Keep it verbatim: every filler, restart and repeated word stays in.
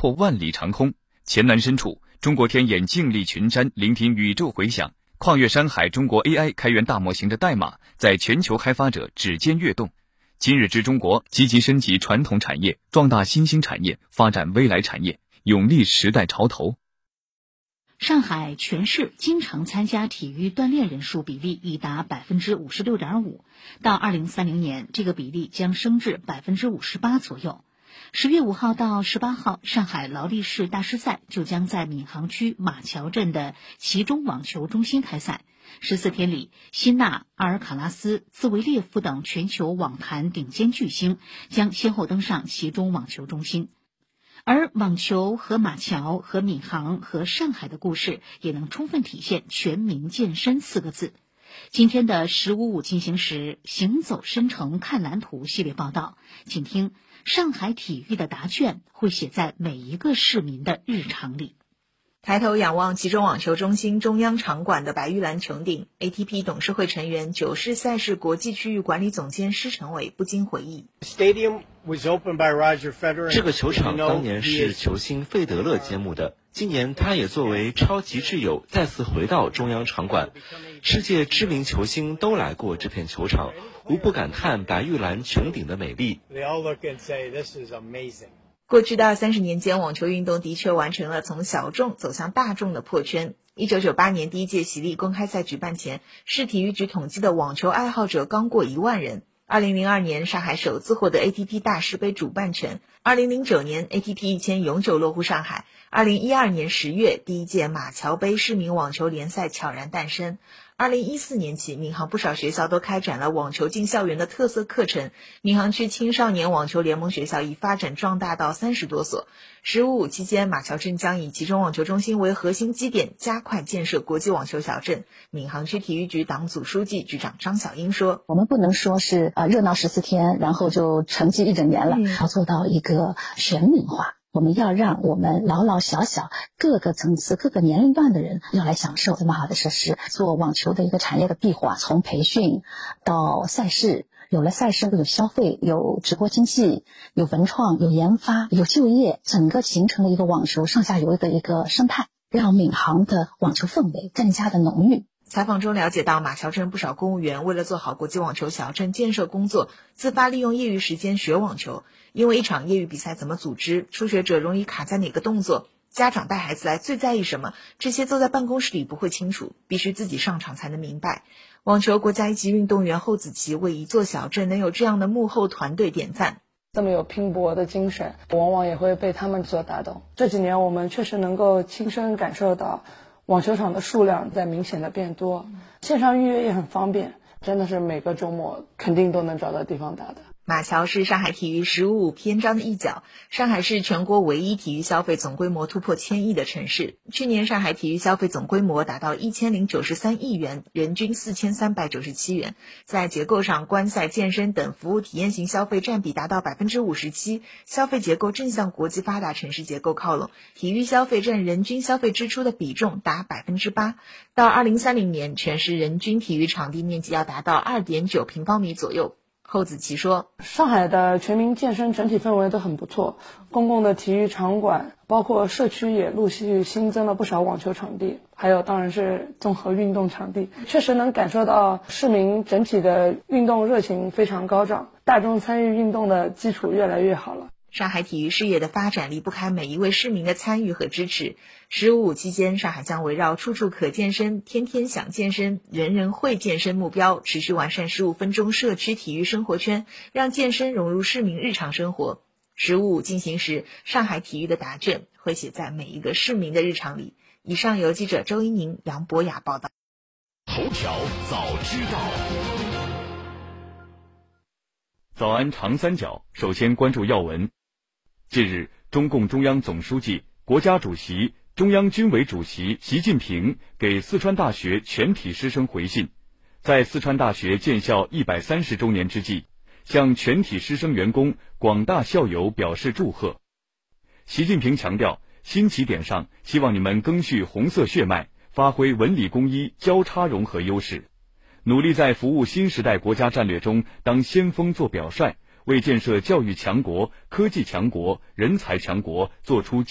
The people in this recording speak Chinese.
破万里长空。黔南深处，中国天眼静立群山，聆听宇宙回响。跨越山海，中国 A I 开源大模型的代码在全球开发者指尖跃动。今日之中国积极升级传统产业，壮大新兴产业，发展未来产业，勇立时代潮头。 上海全市经常参加体育锻炼人数比例已达 百分之五十六点五， 到二零三零年，这个比例将升至 百分之五十八 左右。十月五号到十八号，上海劳力士大师赛就将在闵行区马桥镇的其中网球中心开赛。十四天里，辛纳、阿尔卡拉斯、兹维列夫等全球网坛顶尖巨星将先后登上其中网球中心。而网球和马桥和闵行和上海的故事，也能充分体现全民健身四个字。今天的十五五进行时，行走深城看蓝图系列报道，请听上海体育的答卷会写在每一个市民的日常里。 抬头仰望其中网球中心中央场馆的白玉兰穹顶， A T P 董事会成员、九世赛事国际区域管理总监施成伟不禁回忆， 这个球场当年是球星费德勒揭幕的，今年他也作为超级挚友再次回到中央场馆。世界知名球星都来过这片球场，无不感叹白玉兰穹顶的美丽。 过去的三十年间，网球运动的确完成了从小众走向大众的破圈。一九九八年第一届喜力公开赛举办前，市体育局统计的网球爱好者刚过一万人。二零零二年，上海首次获得 A T P 大师杯主办权。二零零九年 ，A T P 一千永久落户上海。二零一二年十月，第一届马桥杯市民网球联赛悄然诞生。二零一四年起，闵行不少学校都开展了网球进校园的特色课程。闵行区青少年网球联盟学校已发展壮大到三十多所。十五五期间，马桥镇将以其中网球中心为核心基点，加快建设国际网球小镇。闵行区体育局党组书记、局长张小英说：“ 我们不能说是呃热闹十四天，然后就沉寂一整年了，要做到一个全民化。”我们要让我们老老小小各个层次各个年龄段的人要来享受这么好的设施，做网球的一个产业的闭环，从培训到赛事，有了赛事有消费，有直播经济，有文创，有研发，有就业，整个形成了一个网球上下游的一个生态，让闵行的网球氛围更加的浓郁。 采访中了解到，马桥镇不少公务员为了做好国际网球小镇建设工作，自发利用业余时间学网球。因为一场业余比赛怎么组织，初学者容易卡在哪个动作，家长带孩子来最在意什么，这些坐在办公室里不会清楚，必须自己上场才能明白。网球国家一级运动员侯子琪为一座小镇能有这样的幕后团队点赞。 这么有拼搏的精神，往往也会被他们所打动。这几年我们确实能够亲身感受到网球场的数量在明显的变多，线上预约也很方便，真的是每个周末肯定都能找到地方打的。 马桥是上海体育十五五篇章的一角，上海是全国唯一体育消费总规模突破千亿的城市。去年上海体育消费总规模达到一千零九十三亿元，人均四千三百九十七元。在结构上，观赛、健身等服务体验型消费占比达到 百分之五十七， 消费结构正向国际发达城市结构靠拢，体育消费占人均消费支出的比重达 百分之八。到二零三零年，全市人均体育场地面积要达到 二点九平方米左右。侯子琪说， 上海的全民健身整体氛围都很不错，公共的体育场馆包括社区也陆续新增了不少网球场地，还有当然是综合运动场地，确实能感受到市民整体的运动热情非常高涨，大众参与运动的基础越来越好了。 上海体育事业的发展离不开每一位市民的参与和支持。十五五期间，上海将围绕处处可健身、天天想健身、人人会健身目标，持续完善十五分钟社区体育生活圈，让健身融入市民日常生活。十五五进行时，上海体育的答卷会写在每一个市民的日常里。以上由记者周一宁、杨博雅报道。 头条早知道。 早安长三角，首先关注要闻。近日，中共中央总书记、国家主席、中央军委主席习近平给四川大学全体师生回信，在四川大学建校一百三十周年之际，向全体师生员工、广大校友表示祝贺。习近平强调，新起点上，希望你们赓续红色血脉，发挥文理工医交叉融合优势，努力在服务新时代国家战略中当先锋做表率，为建设教育强国、科技强国、人才强国做出